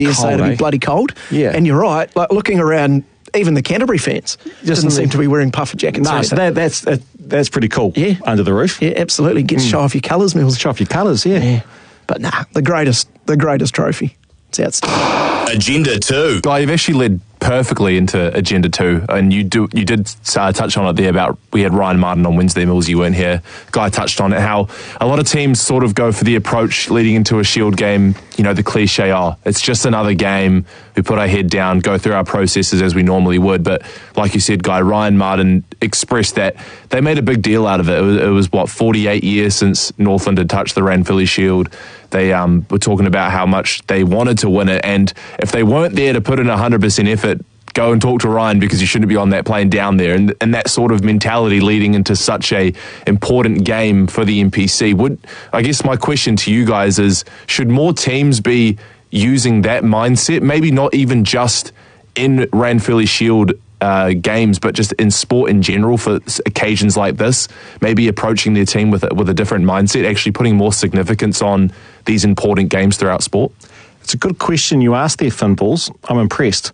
You say it'd be bloody cold. Yeah. And you're right, like looking around, even the Canterbury fans didn't seem to be wearing puffer jackets. No, so that's pretty cool. Yeah. Under the roof. Yeah, absolutely. Get to show off your colours, Mills. Show off your colours, yeah. But nah, the greatest trophy. It's outstanding. Agenda 2. Guy, you've actually led perfectly into Agenda 2, and you did touch on it there about we had Ryan Martin on Wednesday, Mills, you weren't here. Guy touched on it, how a lot of teams sort of go for the approach leading into a Shield game, you know, the cliche, it's just another game, we put our head down, go through our processes as we normally would. But like you said, Guy, Ryan Martin expressed that they made a big deal out of it. It was 48 years since Northland had touched the Ranfurly Shield. They were talking about how much they wanted to win it, and if they weren't there to put in 100% effort, go and talk to Ryan because you shouldn't be on that plane down there. And that sort of mentality leading into such a important game for the NPC. I guess my question to you guys is, should more teams be using that mindset? Maybe not even just in Ranfurly Shield games, but just in sport in general for occasions like this, maybe approaching their team with a different mindset, actually putting more significance on these important games throughout sport? It's a good question you asked there, Finballs. I'm impressed.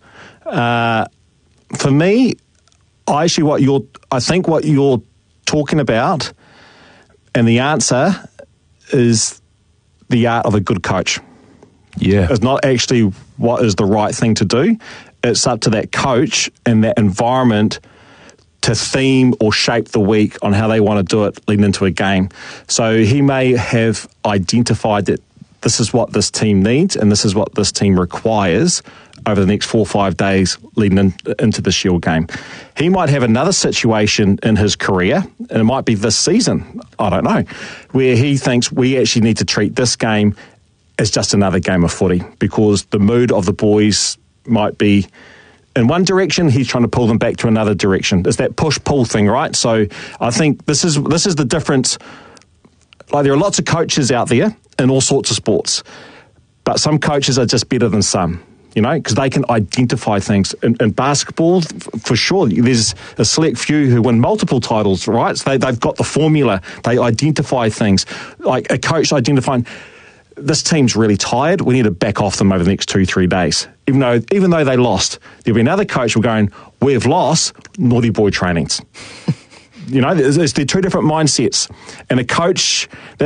For me, I think what you're talking about, and the answer is the art of a good coach. Yeah. It's not actually what is the right thing to do. It's up to that coach and that environment to theme or shape the week on how they want to do it leading into a game. So he may have identified that this is what this team needs and this is what this team requires over the next 4 or 5 days leading into the Shield game. He might have another situation in his career, and it might be this season, I don't know, where he thinks we actually need to treat this game as just another game of footy because the mood of the boys might be in one direction, he's trying to pull them back to another direction. It's that push-pull thing, right? So I think this is the difference. Like, there are lots of coaches out there in all sorts of sports, but some coaches are just better than some, you know, because they can identify things. In basketball, for sure, there's a select few who win multiple titles, right? So they've got the formula. They identify things. Like a coach identifying, this team's really tired, we need to back off them over the next 2-3 days. Even though they lost, there'll be another coach who's going, we've lost, naughty boy trainings. You know, they're two different mindsets. And a coach,